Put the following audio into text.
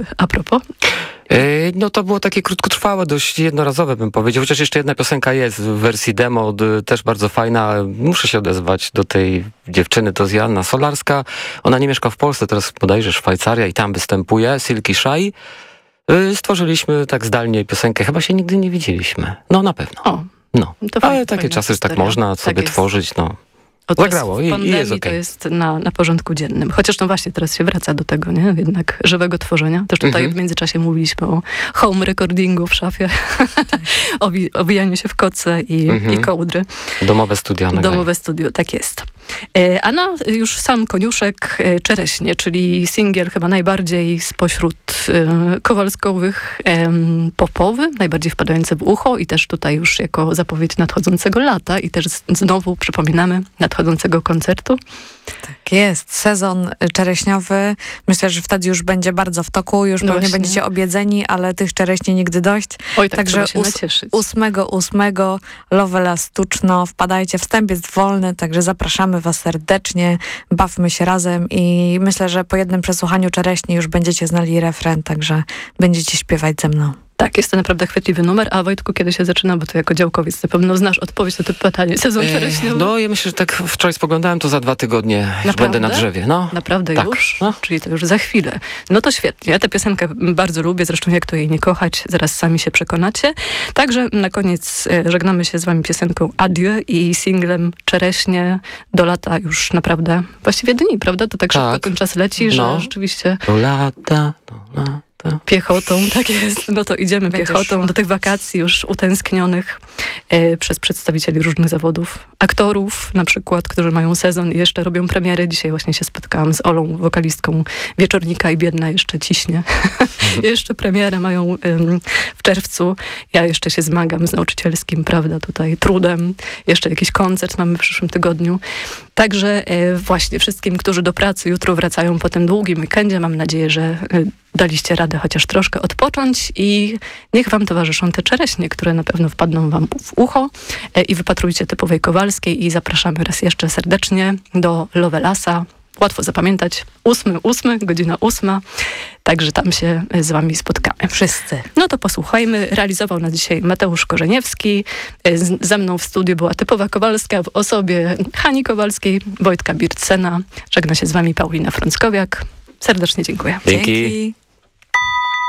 a propos? No to było takie krótkotrwałe, dość jednorazowe bym powiedział, chociaż jeszcze jedna piosenka jest w wersji demo, też bardzo fajna. Muszę się odezwać do tej dziewczyny, to jest Joanna Solarska. Ona nie mieszka w Polsce, teraz bodajże Szwajcaria i tam występuje, Silky Shy. Stworzyliśmy tak zdalnie piosenkę, chyba się nigdy nie widzieliśmy. No na pewno. O, no. To Ale takie czasy, że tak można sobie tworzyć, no. Zagrało i jest okej. To jest na porządku dziennym. Chociaż no właśnie teraz się wraca do tego, nie? Jednak żywego tworzenia. Też tutaj w międzyczasie mówiliśmy o home recordingu w szafie, owijaniu się w koce i kołdry. Domowe studio. Domowe studio, tak jest. A już sam koniuszek Czereśnie, czyli singiel chyba najbardziej spośród Kowalskowych popowy, najbardziej wpadający w ucho i też tutaj już jako zapowiedź nadchodzącego lata i też znowu przypominamy nadchodzącego koncertu. Tak jest. Sezon czereśniowy. Myślę, że wtedy już będzie bardzo w toku. Już pewnie będziecie obiedzeni, ale tych czereśni nigdy dość. Oj, tak, także się nacieszyć. 8.8 Lowela Stuczno. Wpadajcie, wstęp jest wolny, także zapraszamy was serdecznie. Bawmy się razem i myślę, że po jednym przesłuchaniu czereśni już będziecie znali refren, także będziecie śpiewać ze mną. Tak, jest to naprawdę chwytliwy numer. A Wojtku, kiedy się zaczyna? Bo ty jako działkowiec na pewno znasz odpowiedź na to pytanie. Sezon czereśniowy? No, ja myślę, że tak wczoraj spoglądałem, to za 2 tygodnie już będę na drzewie. No. Naprawdę tak. już? No. Czyli to już za chwilę. No to świetnie. Ja tę piosenkę bardzo lubię. Zresztą jak to jej nie kochać, zaraz sami się przekonacie. Także na koniec żegnamy się z wami piosenką Adieu i singlem Czereśnie do lata już naprawdę właściwie dni, prawda? To tak szybko ten czas leci, że rzeczywiście... Do lata. Piechotą, tak jest. No to idziemy piechotą do tych wakacji już utęsknionych przez przedstawicieli różnych zawodów. Aktorów na przykład, którzy mają sezon i jeszcze robią premiery. Dzisiaj właśnie się spotkałam z Olą, wokalistką Wieczornika i biedna jeszcze ciśnie. Jeszcze premierę mają w czerwcu. Ja jeszcze się zmagam z nauczycielskim, prawda, tutaj trudem. Jeszcze jakiś koncert mamy w przyszłym tygodniu. Także właśnie wszystkim, którzy do pracy jutro wracają po tym długim weekendzie, mam nadzieję, że daliście radę chociaż troszkę odpocząć i niech wam towarzyszą te czereśnie, które na pewno wpadną wam w ucho i wypatrujcie typowej Kowalskiej i zapraszamy raz jeszcze serdecznie do Lovelasa. Łatwo zapamiętać. 8.8, godzina 8. Także tam się z wami spotkamy. Wszyscy. No to posłuchajmy. Realizował nas dzisiaj Mateusz Korzeniewski. Ze mną w studiu była typowa Kowalska w osobie Hani Kowalskiej, Wojtka Bircena. Żegna się z wami Paulina Frąckowiak. Serdecznie dziękuję. Dzięki.